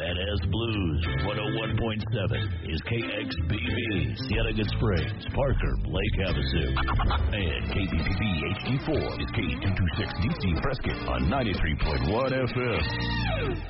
Badass Blues 101.7 is KXBB, Cienega Springs, Parker, Lake Havasu. And KBPB HD4 is K226DC Prescott on 93.1 FM.